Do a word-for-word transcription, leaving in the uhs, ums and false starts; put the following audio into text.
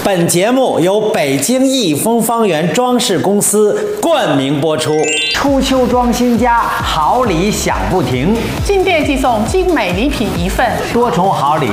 本节目由北京益丰方圆装饰公司冠名播出。初秋装新家，好礼享不停， 进店即送精美礼品一份， 多重好礼